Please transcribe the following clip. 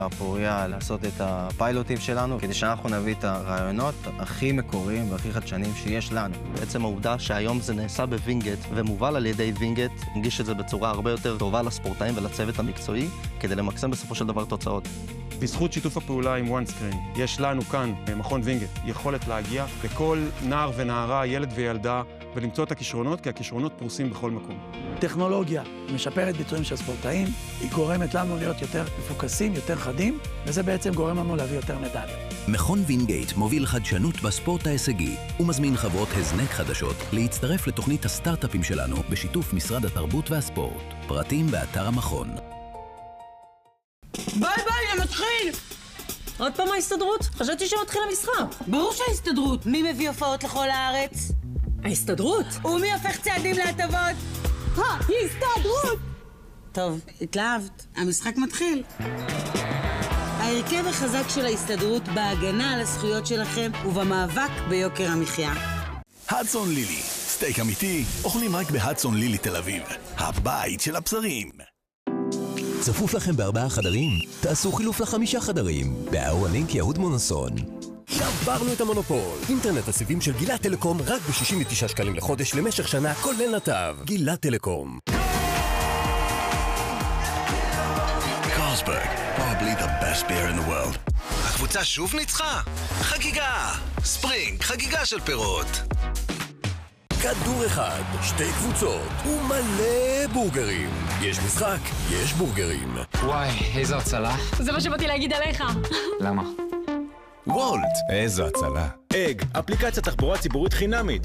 הפוריה לעשות את הפיילוטים שלנו, כדי שאנחנו נביא את הרעיונות הכי מקוריים והכי חדשניים שיש לנו. בעצם העובדה שהיום זה נעשה בווינגייט ומובל על ידי וינגייט, נגיש את זה בצורה הרבה יותר טובה לספורטאים ולצוות המקצועי, כדי למקסם בסופו של דבר תוצאות. בזכות שיתוף הפעולה עם OneScreen, יש לנו כאן, במכון וינגייט, יכולת להגיע לכל נער ונערה, ילד וילדה, ולמצוא את הכישרונות, כי הכישרונות פרוסים בכל מקום. טכנולוגיה משפרת ביצועים של ספורטאים, היא גורמת לנו להיות יותר מפוקסים, יותר חדים, וזה בעצם גורם לנו להביא יותר מדליות. מכון וינגייט מוביל חדשנות בספורט ההישגי, ומזמין חברות הזנק חדשות להצטרף לתוכנית הסטארט-אפים שלנו בשיתוף משרד התרבות והספורט. פרטים באתר המכון. ביי ביי, זה מתחיל! עוד פעם ההסתדרות? חשבתי שמתחיל המשחק. ברור שההסתדרות. מי מביא הופעות לכל הארץ? ההסתדרות? ומי הופך צעדים להטבות? ההסתדרות! טוב, התלהבת. המשחק מתחיל. ההרכב החזק של ההסתדרות בהגנה על הזכויות שלכם ובמאבק ביוקר המחיה. הדסון לילי, סטייק אמיתי, אוכלים רק בהדסון לילי תל אביב, הבית של הבשרים. צפוף לכם ב4 חדרים? תעשו חילוף ל5 חדרים. באהרון לינק יהוד מונסון. שברנו את המונופול. אינטרנט הסיבים של גילת טלקום רק ב-69 שקלים לחודש למשך שנה, כולל נתב. גילת טלקום. Carlsberg, probably the best beer in the world. הקבוצה שוב ניצחה? חגיגה! ספרינג, חגיגה של פירות. כדור אחד, 2 קבוצות ומלא בורגרים. יש משחק, יש בורגרים. וואי, איזו הצלה. זה מה שבאתי להגיד עליך. למה? וולט, איזו הצלה. אג, אפליקציית תחבורה ציבורית חינמית.